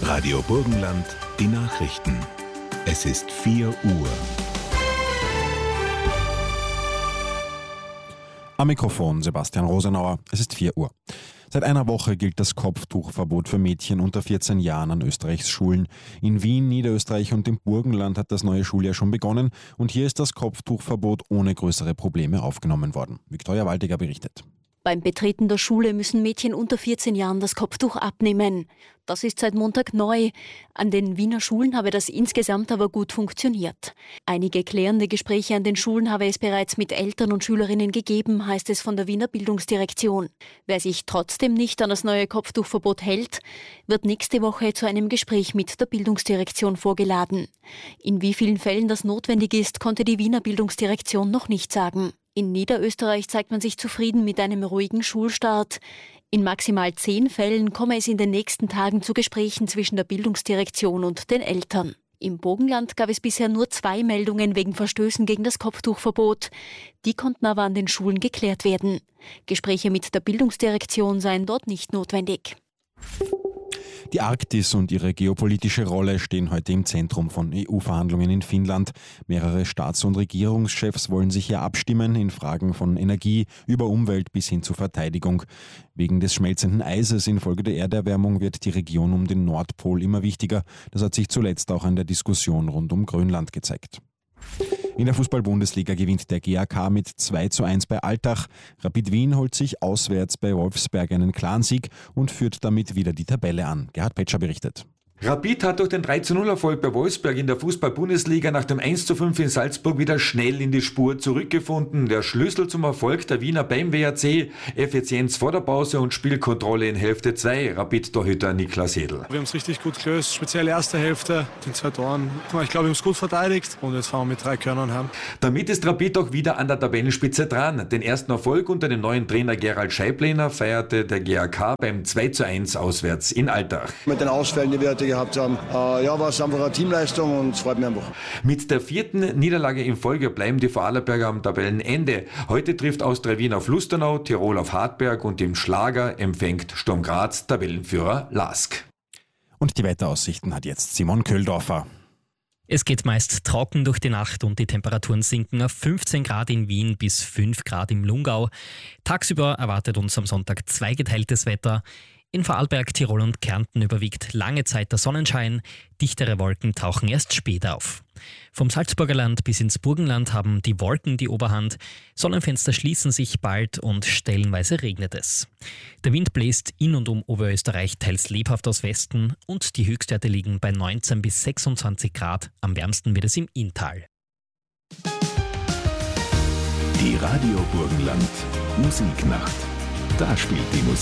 Radio Burgenland, die Nachrichten. Es ist 4 Uhr. Am Mikrofon Sebastian Rosenauer. Es ist 4 Uhr. Seit einer Woche gilt das Kopftuchverbot für Mädchen unter 14 Jahren an Österreichs Schulen. In Wien, Niederösterreich und im Burgenland hat das neue Schuljahr schon begonnen und hier ist das Kopftuchverbot ohne größere Probleme aufgenommen worden. Viktoria Waldiger berichtet. Beim Betreten der Schule müssen Mädchen unter 14 Jahren das Kopftuch abnehmen. Das ist seit Montag neu. An den Wiener Schulen habe das insgesamt aber gut funktioniert. Einige klärende Gespräche an den Schulen habe es bereits mit Eltern und Schülerinnen gegeben, heißt es von der Wiener Bildungsdirektion. Wer sich trotzdem nicht an das neue Kopftuchverbot hält, wird nächste Woche zu einem Gespräch mit der Bildungsdirektion vorgeladen. In wie vielen Fällen das notwendig ist, konnte die Wiener Bildungsdirektion noch nicht sagen. In Niederösterreich zeigt man sich zufrieden mit einem ruhigen Schulstart. In maximal 10 Fällen komme es in den nächsten Tagen zu Gesprächen zwischen der Bildungsdirektion und den Eltern. Im Burgenland gab es bisher nur 2 Meldungen wegen Verstößen gegen das Kopftuchverbot. Die konnten aber an den Schulen geklärt werden. Gespräche mit der Bildungsdirektion seien dort nicht notwendig. Die Arktis und ihre geopolitische Rolle stehen heute im Zentrum von EU-Verhandlungen in Finnland. Mehrere Staats- und Regierungschefs wollen sich hier abstimmen in Fragen von Energie über Umwelt bis hin zur Verteidigung. Wegen des schmelzenden Eises infolge der Erderwärmung wird die Region um den Nordpol immer wichtiger. Das hat sich zuletzt auch an der Diskussion rund um Grönland gezeigt. In der Fußball-Bundesliga gewinnt der GAK mit 2:1 bei Altach. Rapid Wien holt sich auswärts bei Wolfsberg einen klaren Sieg und führt damit wieder die Tabelle an. Gerhard Petscher berichtet. Rapid hat durch den 3:0-Erfolg bei Wolfsberg in der Fußball-Bundesliga nach dem 1:5 in Salzburg wieder schnell in die Spur zurückgefunden. Der Schlüssel zum Erfolg der Wiener beim WAC, Effizienz vor der Pause und Spielkontrolle in Hälfte 2, Rapid-Torhüter Niklas Hedl. Wir haben es richtig gut gelöst, speziell erste Hälfte, den 2 Toren. Ich glaube, wir haben es gut verteidigt und jetzt fahren wir mit 3 Körnern heim. Damit ist Rapid auch wieder an der Tabellenspitze dran. Den ersten Erfolg unter dem neuen Trainer Gerald Scheiblener feierte der GAK beim 2:1 auswärts in Altach. Mit den Ausfällen, die wir gehabt haben, war es einfach eine Teamleistung und es freut mich einfach. Mit der 4. Niederlage in Folge bleiben die Vorarlberger am Tabellenende. Heute trifft Austria Wien auf Lustenau, Tirol auf Hartberg und im Schlager empfängt Sturm Graz Tabellenführer LASK. Und die Wetteraussichten hat jetzt Simon Köhldorfer. Es geht meist trocken durch die Nacht und die Temperaturen sinken auf 15 Grad in Wien bis 5 Grad im Lungau. Tagsüber erwartet uns am Sonntag zweigeteiltes Wetter. In Vorarlberg, Tirol und Kärnten überwiegt lange Zeit der Sonnenschein. Dichtere Wolken tauchen erst spät auf. Vom Salzburger Land bis ins Burgenland haben die Wolken die Oberhand. Sonnenfenster schließen sich bald und stellenweise regnet es. Der Wind bläst in und um Oberösterreich teils lebhaft aus Westen und die Höchstwerte liegen bei 19 bis 26 Grad. Am wärmsten wird es im Inntal. Die Radio Burgenland Musiknacht. Da spielt die Musik.